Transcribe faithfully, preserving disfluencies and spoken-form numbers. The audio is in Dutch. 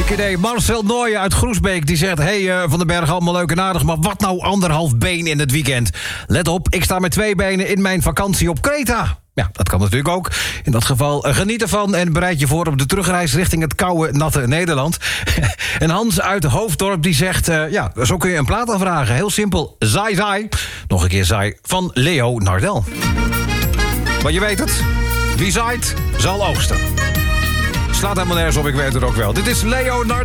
Leuk idee. Marcel Nooijen uit Groesbeek die zegt... hey, uh, Van den Berg, allemaal leuk en aardig... maar wat nou anderhalf been in het weekend? Let op, ik sta met twee benen in mijn vakantie op Kreta. Ja, dat kan natuurlijk ook. In dat geval uh, geniet ervan en bereid je voor op de terugreis... richting het koude, natte Nederland. En Hans uit Hoofddorp die zegt... Uh, ja, zo kun je een plaat aanvragen. Heel simpel, Zai Zai. Nog een keer Zai van Leo Nardel. Maar je weet het. Wie zaait, zal oogsten. Slaat helemaal nergens op, ik weet het ook wel. Dit is Leo Nardel.